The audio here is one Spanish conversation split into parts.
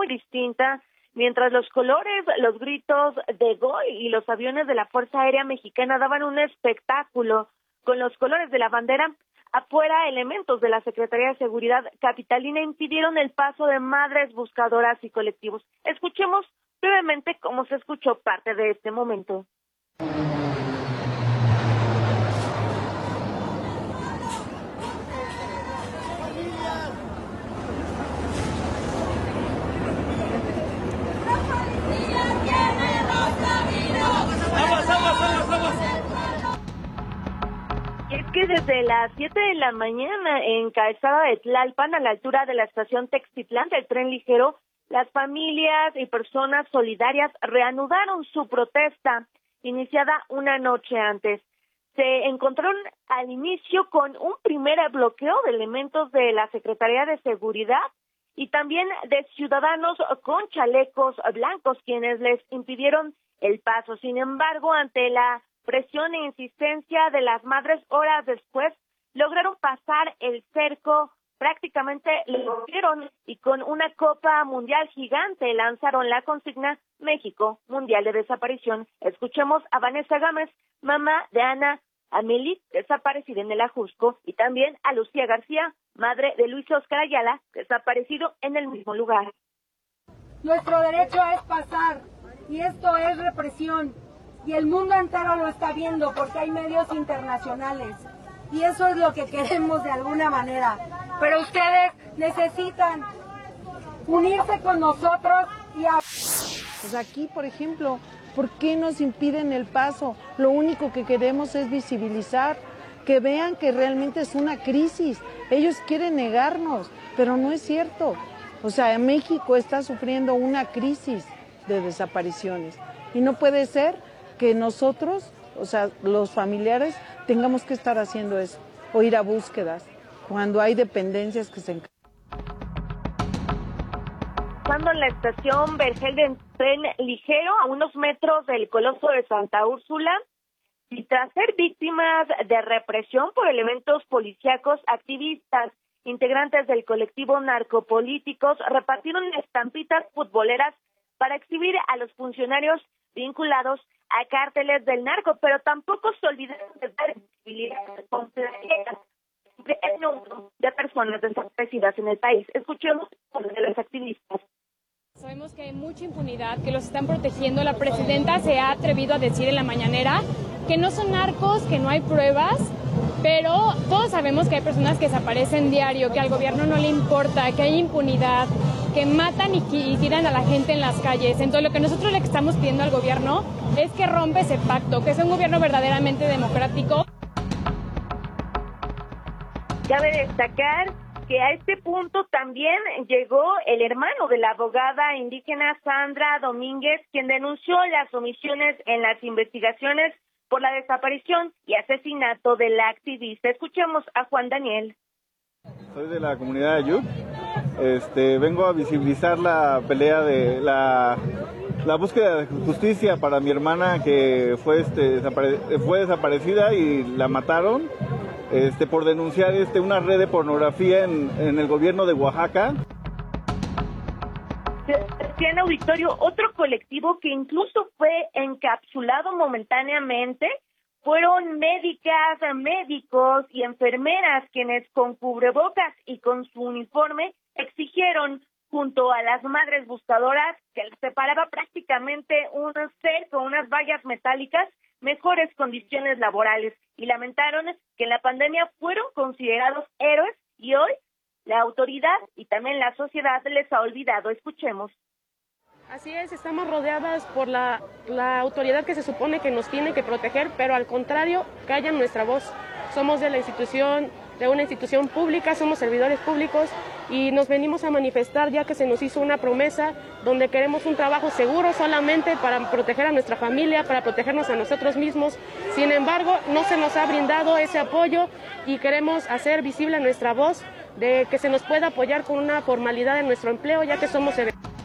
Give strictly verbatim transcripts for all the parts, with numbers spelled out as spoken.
muy distinta, mientras los colores, los gritos de gol y los aviones de la Fuerza Aérea Mexicana daban un espectáculo con los colores de la bandera. Afuera, elementos de la Secretaría de Seguridad capitalina impidieron el paso de madres buscadoras y colectivos. Escuchemos brevemente cómo se escuchó parte de este momento. Es que desde las siete de la mañana en Calzada de Tlalpan, a la altura de la estación Textitlán del tren ligero, las familias y personas solidarias reanudaron su protesta, iniciada una noche antes. Se encontraron al inicio con un primer bloqueo de elementos de la Secretaría de Seguridad y también de ciudadanos con chalecos blancos, quienes les impidieron el paso. Sin embargo, ante la presión e insistencia de las madres, horas después lograron pasar el cerco, prácticamente lo rompieron y con una copa mundial gigante lanzaron la consigna México Mundial de Desaparición. Escuchemos a Vanessa Gámez, mamá de Ana Amelie, desaparecida en el Ajusco, y también a Lucía García, madre de Luis Oscar Ayala, desaparecido en el mismo lugar. Nuestro derecho es pasar y esto es represión. Y el mundo entero lo está viendo porque hay medios internacionales. Y eso es lo que queremos de alguna manera. Pero ustedes necesitan unirse con nosotros y... A... Pues aquí, por ejemplo, ¿por qué nos impiden el paso? Lo único que queremos es visibilizar, que vean que realmente es una crisis. Ellos quieren negarnos, pero no es cierto. O sea, México está sufriendo una crisis de desapariciones. Y no puede ser que nosotros, o sea, los familiares, tengamos que estar haciendo eso, o ir a búsquedas, cuando hay dependencias que se encargan. Pasando en la estación Vergel del tren ligero, a unos metros del Coloso de Santa Úrsula, y tras ser víctimas de represión por elementos policíacos, activistas, integrantes del colectivo Narcopolíticos, repartieron estampitas futboleras para exhibir a los funcionarios vinculados a cárteles del narco, pero tampoco se olvidaron de dar visibilidad con playeras el número de personas desaparecidas en el país. Escuchemos a uno de los activistas. Sabemos que hay mucha impunidad, que los están protegiendo. La presidenta se ha atrevido a decir en la mañanera que no son narcos, que no hay pruebas, pero todos sabemos que hay personas que desaparecen diario, que al gobierno no le importa, que hay impunidad, que matan y, y tiran a la gente en las calles. Entonces lo que nosotros le estamos pidiendo al gobierno es que rompa ese pacto, que sea un gobierno verdaderamente democrático. Cabe destacar que a este punto también llegó el hermano de la abogada indígena Sandra Domínguez, quien denunció las omisiones en las investigaciones por la desaparición y asesinato de la activista. Escuchemos a Juan Daniel. Soy de la comunidad de Ayut. Este, vengo a visibilizar la pelea de la, la búsqueda de justicia para mi hermana que fue, este, desapare, fue desaparecida y la mataron este, por denunciar este, una red de pornografía en, en el gobierno de Oaxaca. En auditorio, otro colectivo que incluso fue encapsulado momentáneamente fueron médicas, médicos y enfermeras quienes con cubrebocas y con su uniforme exigieron junto a las madres buscadoras que les separaba prácticamente un cerco, unas vallas metálicas, mejores condiciones laborales y lamentaron que en la pandemia fueron considerados héroes y hoy la autoridad y también la sociedad les ha olvidado. Escuchemos. Así es, estamos rodeadas por la, la autoridad que se supone que nos tiene que proteger, pero al contrario, callan nuestra voz. Somos de la institución, de una institución pública, somos servidores públicos y nos venimos a manifestar ya que se nos hizo una promesa donde queremos un trabajo seguro solamente para proteger a nuestra familia, para protegernos a nosotros mismos. Sin embargo, no se nos ha brindado ese apoyo y queremos hacer visible nuestra voz de que se nos pueda apoyar con una formalidad en nuestro empleo, ya que somos...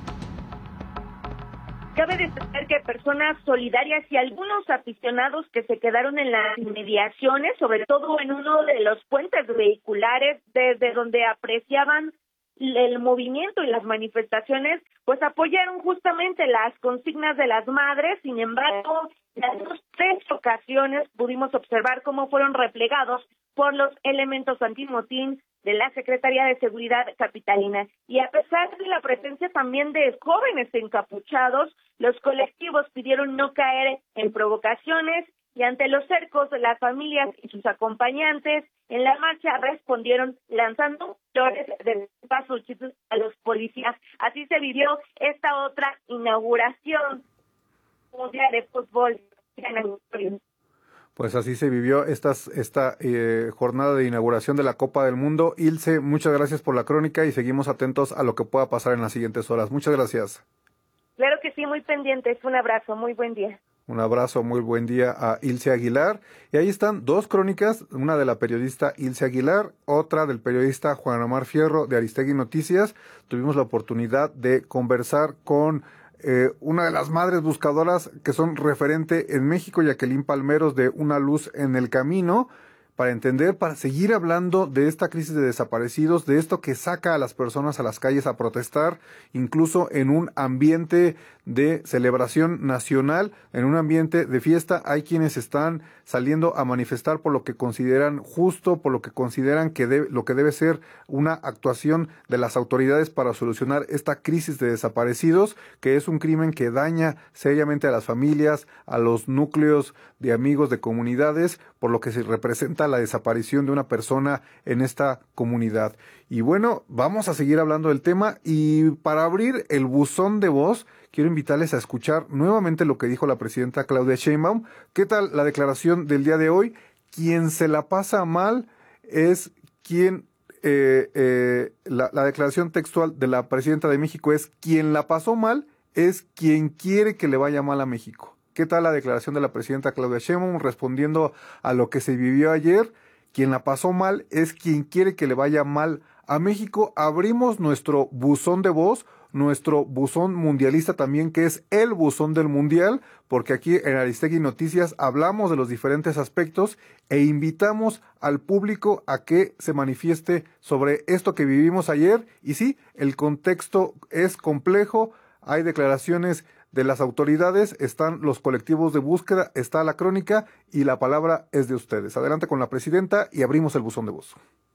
Cabe destacar que personas solidarias y algunos aficionados que se quedaron en las inmediaciones, sobre todo en uno de los puentes vehiculares, desde donde apreciaban el movimiento y las manifestaciones pues apoyaron justamente las consignas de las madres. Sin embargo, en las dos, tres ocasiones pudimos observar cómo fueron replegados por los elementos antimotín de la Secretaría de Seguridad capitalina. Y a pesar de la presencia también de jóvenes encapuchados, los colectivos pidieron no caer en provocaciones, y ante los cercos, las familias y sus acompañantes en la marcha respondieron lanzando flores de pasuchitos a los policías. Así se vivió esta otra inauguración mundial de fútbol. Pues así se vivió estas, esta eh, jornada de inauguración de la Copa del Mundo. Ilse, muchas gracias por la crónica y seguimos atentos a lo que pueda pasar en las siguientes horas. Muchas gracias. Claro que sí, muy pendientes. Un abrazo, muy buen día. Un abrazo, muy buen día a Ilse Aguilar. Y ahí están dos crónicas, una de la periodista Ilse Aguilar, otra del periodista Juan Omar Fierro de Aristegui Noticias. Tuvimos la oportunidad de conversar con eh, una de las madres buscadoras que son referente en México, Jacqueline Palmeros, de Una Luz en el Camino, para entender, para seguir hablando de esta crisis de desaparecidos, de esto que saca a las personas a las calles a protestar, incluso en un ambiente de celebración nacional, en un ambiente de fiesta. Hay quienes están saliendo a manifestar por lo que consideran justo, por lo que consideran que debe, lo que debe ser una actuación de las autoridades para solucionar esta crisis de desaparecidos, que es un crimen que daña seriamente a las familias, a los núcleos de amigos, de comunidades, por lo que se representa la desaparición de una persona en esta comunidad. Y bueno, vamos a seguir hablando del tema, y para abrir el buzón de voz, quiero invitarles a escuchar nuevamente lo que dijo la presidenta Claudia Sheinbaum. ¿Qué tal la declaración del día de hoy? Quien se la pasa mal es quien, eh, eh, la, la declaración textual de la presidenta de México es: quien la pasó mal es quien quiere que le vaya mal a México. ¿Qué tal la declaración de la presidenta Claudia Sheinbaum respondiendo a lo que se vivió ayer? Quien la pasó mal es quien quiere que le vaya mal a México. Abrimos nuestro buzón de voz, nuestro buzón mundialista también, que es el buzón del mundial, porque aquí en Aristegui Noticias hablamos de los diferentes aspectos e invitamos al público a que se manifieste sobre esto que vivimos ayer. Y sí, el contexto es complejo, hay declaraciones de las autoridades, están los colectivos de búsqueda, está la crónica, y la palabra es de ustedes. Adelante con la presidenta y abrimos el buzón de voz.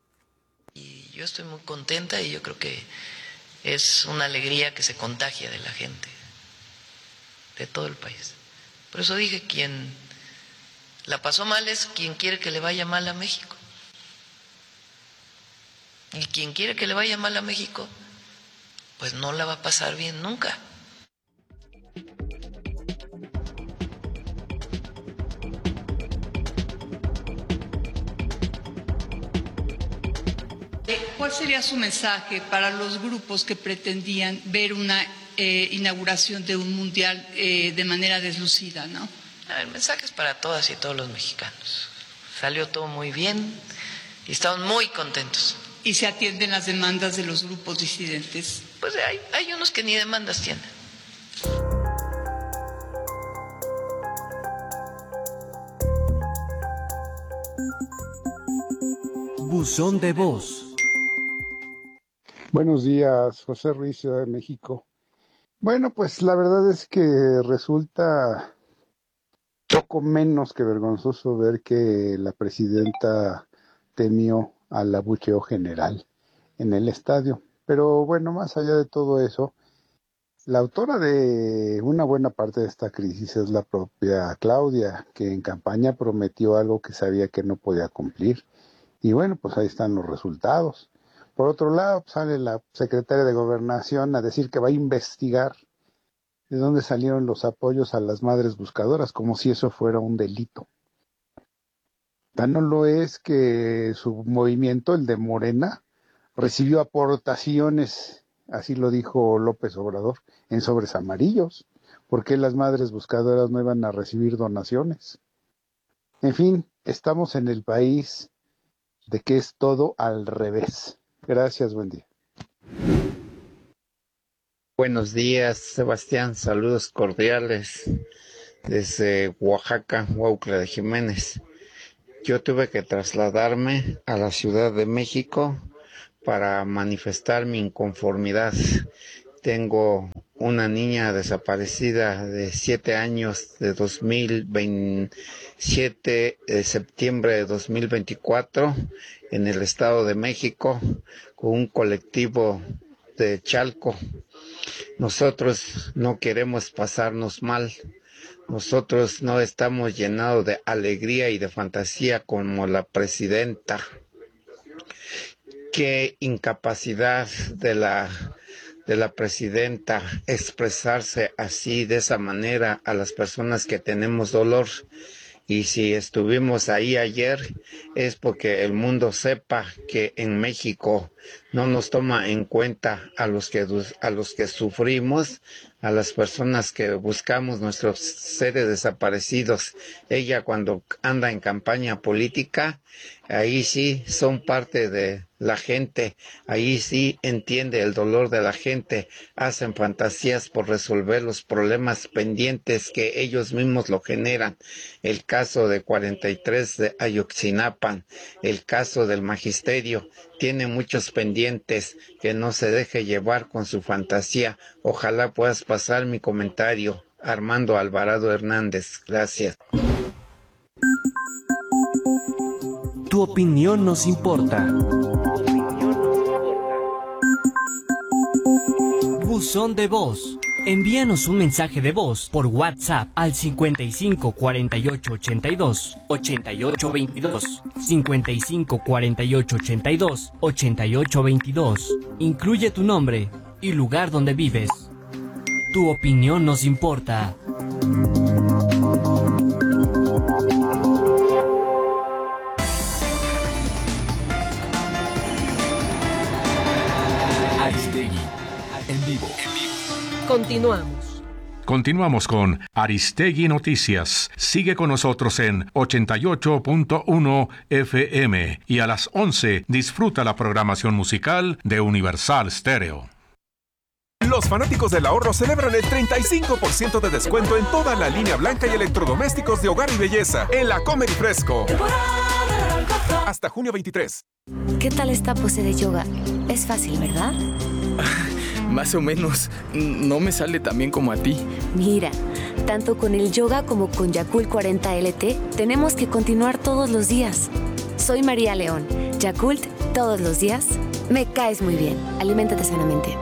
Y yo estoy muy contenta, y yo creo que es una alegría que se contagia de la gente, de todo el país. Por eso dije, quien la pasó mal es quien quiere que le vaya mal a México. Y quien quiere que le vaya mal a México, pues no la va a pasar bien nunca. ¿Cuál sería su mensaje para los grupos que pretendían ver una eh, inauguración de un mundial eh, de manera deslucida, ¿no? El mensaje es para todas y todos los mexicanos. Salió todo muy bien y estamos muy contentos. ¿Y se atienden las demandas de los grupos disidentes? Pues hay, hay unos que ni demandas tienen. Buzón de voz. Buenos días, José Ruiz, Ciudad de México. Bueno, pues la verdad es que resulta poco menos que vergonzoso ver que la presidenta temió al abucheo general en el estadio. Pero bueno, más allá de todo eso, la autora de una buena parte de esta crisis es la propia Claudia, que en campaña prometió algo que sabía que no podía cumplir. Y bueno, pues ahí están los resultados. Por otro lado, sale la secretaria de Gobernación a decir que va a investigar de dónde salieron los apoyos a las madres buscadoras, como si eso fuera un delito. Tan no lo es que su movimiento, el de Morena, recibió aportaciones, así lo dijo López Obrador, en sobres amarillos. ¿Por qué las madres buscadoras no iban a recibir donaciones? En fin, estamos en el país de que es todo al revés. Gracias, buen día. Buenos días, Sebastián. Saludos cordiales desde Oaxaca, Huautla de Jiménez. Yo tuve que trasladarme a la Ciudad de México para manifestar mi inconformidad. Tengo una niña desaparecida de siete años de dos mil veintisiete, de septiembre de dos mil veinticuatro, en el Estado de México, con un colectivo de Chalco. Nosotros no queremos pasarnos mal. Nosotros no estamos llenados de alegría y de fantasía como la presidenta. Qué incapacidad de la de la presidenta expresarse así, de esa manera, a las personas que tenemos dolor. Y si estuvimos ahí ayer es porque el mundo sepa que en México no nos toma en cuenta a los que a los que sufrimos, a las personas que buscamos nuestros seres desaparecidos. Ella, cuando anda en campaña política, ahí sí son parte de la gente, ahí sí entiende el dolor de la gente, hacen fantasías por resolver los problemas pendientes que ellos mismos lo generan. El caso de cuarenta y tres de Ayotzinapa, el caso del magisterio, tiene muchos pendientes, que no se deje llevar con su fantasía. Ojalá puedas pasar mi comentario. Armando Alvarado Hernández, gracias. Tu opinión nos importa. Buzón de voz. Envíanos un mensaje de voz por WhatsApp al cincuenta y cinco cuarenta y ocho ochenta y dos ochenta y ocho veintidós, cincuenta y cinco cuarenta y ocho ochenta y dos ochenta y ocho veintidós. Incluye tu nombre y lugar donde vives. Tu opinión nos importa. Aristegui, en vivo. Continuamos. Continuamos con Aristegui Noticias. Sigue con nosotros en ochenta y ocho punto uno F M y a las once disfruta la programación musical de Universal Stereo. Los fanáticos del ahorro celebran el treinta y cinco por ciento de descuento en toda la línea blanca y electrodomésticos de hogar y belleza en la Comer y Fresco. Hasta junio veintitrés. ¿Qué tal esta pose de yoga? Es fácil, ¿verdad? Más o menos. No me sale tan bien como a ti. Mira, tanto con el yoga como con Yakult cuarenta L T, tenemos que continuar todos los días. Soy María León. Yakult, todos los días. Me caes muy bien. Aliméntate sanamente.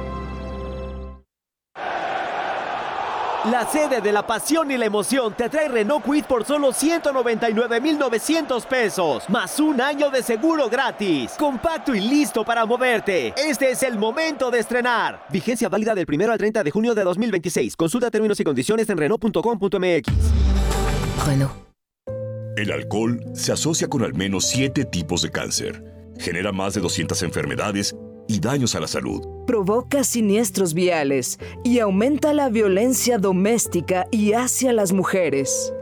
La sede de la pasión y la emoción te trae Renault Kwid por solo ciento noventa y nueve mil novecientos pesos, más un año de seguro gratis. Compacto y listo para moverte. Este es el momento de estrenar. Vigencia válida del primero al treinta de junio de dos mil veintiséis. Consulta términos y condiciones en Renault punto com punto M X. Renault. El alcohol se asocia con al menos siete tipos de cáncer. Genera más de doscientas enfermedades y daños a la salud. Provoca siniestros viales y aumenta la violencia doméstica y hacia las mujeres.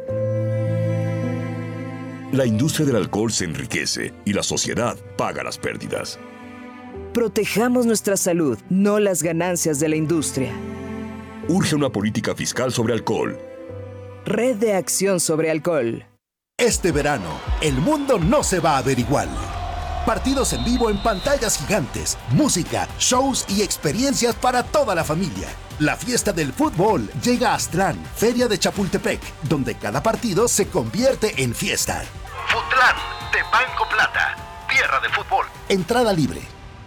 La industria del alcohol se enriquece y la sociedad paga las pérdidas. Protejamos nuestra salud, no las ganancias de la industria. Urge una política fiscal sobre alcohol. Red de Acción sobre Alcohol. Este verano, el mundo no se va a ver igual. Partidos en vivo en pantallas gigantes, música, shows y experiencias para toda la familia. La fiesta del fútbol llega a Aztlán, Feria de Chapultepec, donde cada partido se convierte en fiesta. Futlán, de Banco Plata, tierra de fútbol. Entrada libre.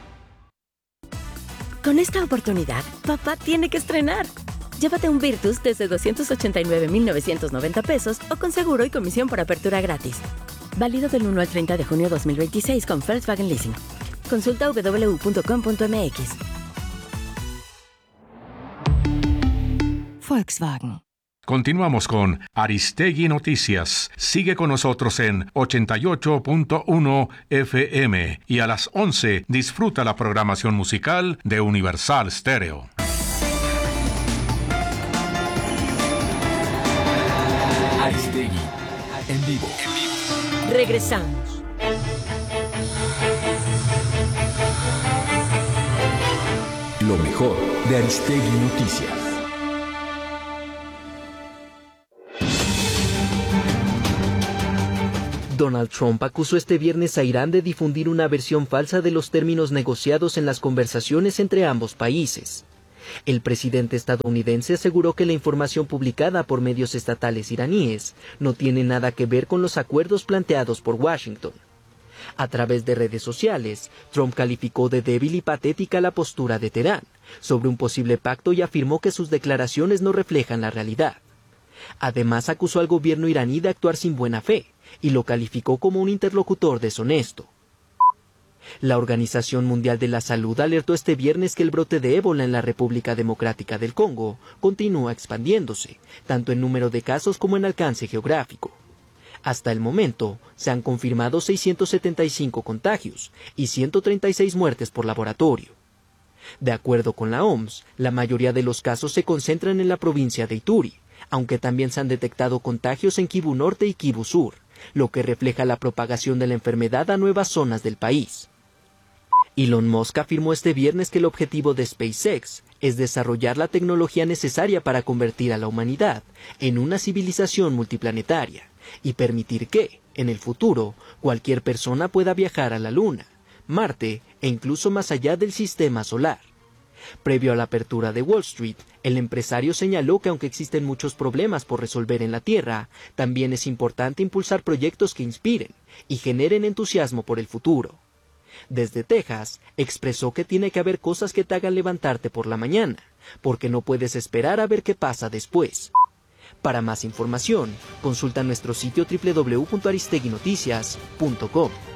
Con esta oportunidad, papá tiene que estrenar. Llévate un Virtus desde doscientos ochenta y nueve mil novecientos noventa pesos o con seguro y comisión por apertura gratis. Válido del uno al treinta de junio de dos mil veintiséis con Volkswagen Leasing. Consulta w w w punto com punto m x. Volkswagen. Continuamos con Aristegui Noticias. Sigue con nosotros en ochenta y ocho punto uno F M y a las once disfruta la programación musical de Universal Stereo. Aristegui, en vivo. Regresamos. Lo mejor de Aristegui Noticias. Donald Trump acusó este viernes a Irán de difundir una versión falsa de los términos negociados en las conversaciones entre ambos países. El presidente estadounidense aseguró que la información publicada por medios estatales iraníes no tiene nada que ver con los acuerdos planteados por Washington. A través de redes sociales, Trump calificó de débil y patética la postura de Teherán sobre un posible pacto y afirmó que sus declaraciones no reflejan la realidad. Además, acusó al gobierno iraní de actuar sin buena fe y lo calificó como un interlocutor deshonesto. La Organización Mundial de la Salud alertó este viernes que el brote de ébola en la República Democrática del Congo continúa expandiéndose, tanto en número de casos como en alcance geográfico. Hasta el momento, se han confirmado seiscientos setenta y cinco contagios y ciento treinta y seis muertes por laboratorio. De acuerdo con la O M S, la mayoría de los casos se concentran en la provincia de Ituri, aunque también se han detectado contagios en Kivu Norte y Kivu Sur, lo que refleja la propagación de la enfermedad a nuevas zonas del país. Elon Musk afirmó este viernes que el objetivo de SpaceX es desarrollar la tecnología necesaria para convertir a la humanidad en una civilización multiplanetaria y permitir que, en el futuro, cualquier persona pueda viajar a la Luna, Marte e incluso más allá del sistema solar. Previo a la apertura de Wall Street, el empresario señaló que aunque existen muchos problemas por resolver en la Tierra, también es importante impulsar proyectos que inspiren y generen entusiasmo por el futuro. Desde Texas, expresó que tiene que haber cosas que te hagan levantarte por la mañana, porque no puedes esperar a ver qué pasa después. Para más información, consulta nuestro sitio doble u doble u doble u punto aristegui noticias punto com.